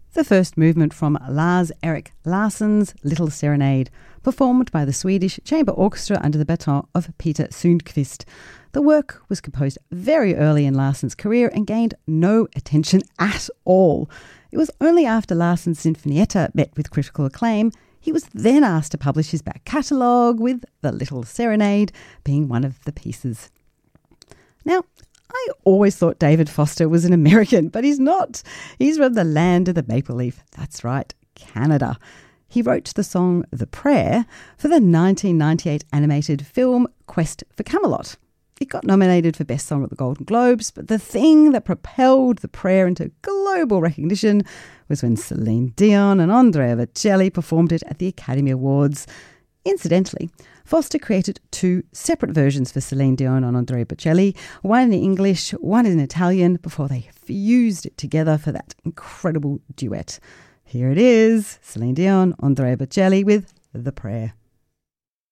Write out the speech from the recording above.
the first movement from Lars-Erik Larsson's Little Serenade, performed by the Swedish Chamber Orchestra under the baton of Peter Sundqvist. The work was composed very early in Larsson's career and gained no attention at all. It was only after Larsson's Sinfonietta met with critical acclaim he was then asked to publish his back catalogue, with The Little Serenade being one of the pieces. Now, I always thought David Foster was an American, but he's not. He's from the land of the maple leaf. That's right, Canada. He wrote the song The Prayer for the 1998 animated film Quest for Camelot. It got nominated for Best Song at the Golden Globes, but the thing that propelled The Prayer into global recognition was when Celine Dion and Andrea Bocelli performed it at the Academy Awards. Incidentally, Foster created two separate versions for Celine Dion and Andrea Bocelli, one in English, one in Italian, before they fused it together for that incredible duet. Here it is, Celine Dion, Andrea Bocelli with The Prayer.